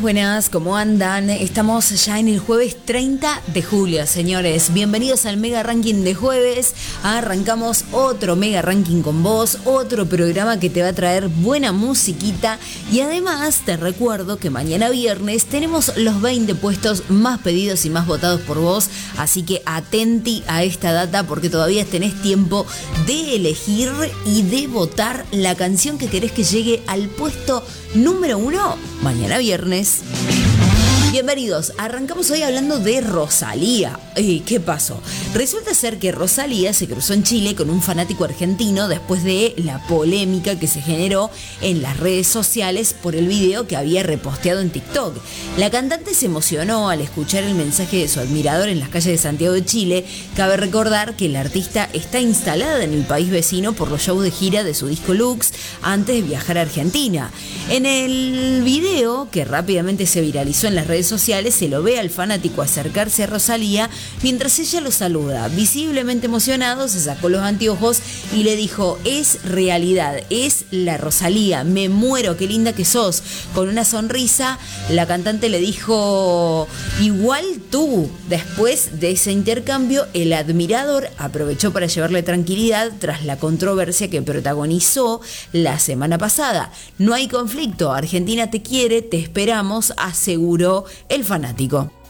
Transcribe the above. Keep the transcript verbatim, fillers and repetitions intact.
buenas, ¿cómo andan? Estamos ya en el jueves treinta de julio, señores. Bienvenidos al Mega Ranking de jueves. Arrancamos otro Mega Ranking con vos, otro programa que te va a traer buena musiquita. Y además te recuerdo que mañana viernes tenemos los veinte puestos más pedidos y más votados por vos. Así que atenti a esta data porque todavía tenés tiempo de elegir y de votar la canción que querés que llegue al puesto número uno mañana viernes. Bienvenidos, arrancamos hoy hablando de Rosalía. Eh, ¿Qué pasó? Resulta ser que Rosalía se cruzó en Chile con un fanático argentino después de la polémica que se generó en las redes sociales por el video que había reposteado en TikTok. La cantante se emocionó al escuchar el mensaje de su admirador en las calles de Santiago de Chile. Cabe recordar que la artista está instalada en el país vecino por los shows de gira de su disco Lux antes de viajar a Argentina. En el video, que rápidamente se viralizó en las redes sociales, se lo ve al fanático acercarse a Rosalía mientras ella lo saluda. Visiblemente emocionado, se sacó los anteojos y le dijo: es realidad, es la Rosalía, me muero, qué linda que sos. Con una sonrisa, la cantante le dijo: igual tú. Después de ese intercambio, el admirador aprovechó para llevarle tranquilidad tras la controversia que protagonizó la semana pasada. No hay conflicto, Argentina te quiere, te esperamos, aseguró el fanático.